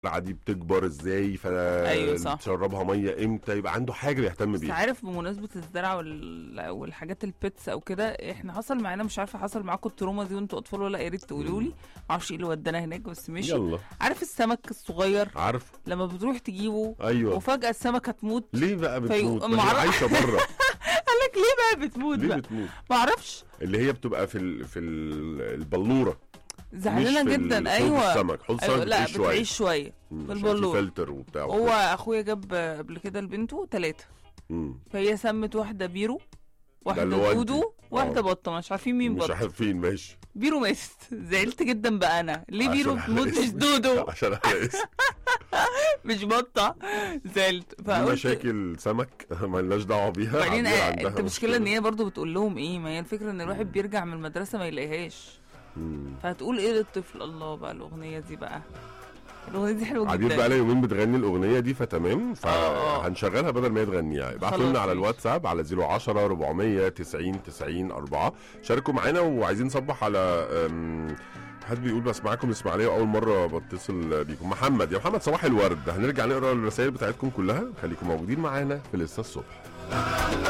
دي بتكبر ازاي، ايوه صح. فتشربها ميه امتى، يبقى عنده حاجه بيهتم بس بيها. عارف بمناسبة الزرع والحاجات البيتس او كده، احنا حصل معانا، مش عارفة حصل معاكم التروما دي وانتوا اطفال ولا، يا ريت تقولوا لي. معرفش ايه اللي ودانا هناك بس ماشي. يلا. عارف السمك الصغير عارف. لما بتروح تجيبه ايوه. وفجأة السمكة تموت؟ ليه بقى بتموت؟ ما هي معرف- عايشه بره. قالك ليه بقى بتموت ليه بقى؟ بتموت؟ معرفش. اللي هي بتبقى البلوره، زعلانة مش في جدا. حوض ايوه. السمك. حوض أيوة السمك لا بتعيش شويه. بتعيش شوية في عشان في البلور. فلتر وبتاع هو وكده. اخويا جاب قبل كده لبنته 3، فهي سمت واحدة بيرو، ده اللي هو واحدة انت. دودو، واحدة بطة، مش عارفين مين مش بطة. عارفين. ماشي. بيرو ماتت. زعلت جدا بقى انا، ليه بيرو عشان بتموت مش دودو عشان احنا اسم. مش بطة؟ زعلت دي فقلت. مشاكل سمك مالناش دعوه بيها. بعدين عبير عندها انت المشكلة ان مشكلة. هي برضو بتقول لهم ايه، ما هي الفكرة ان الواحد بيرجع من المدرسة ما يلاقيهاش، فهتقول ايه للطفل؟ الله بقى الاغنية دي بقى، الاغنية دي حلوة عبير جدا. بقى لها يومين بتغني الاغنيه دي فتمام، فهنشغلها بدل ما هي تغنيها. ابعتوا لنا على الواتساب على 010 490 90 4. شاركوا معانا. وعايزين نصبح على حد بيقول بسمعكم اسماعيليه واول مره بتصل بيكم. محمد، يا محمد صباح الورد. هنرجع نقرا الرسائل بتاعتكم كلها، خليكم موجودين معانا في لسه الصبح.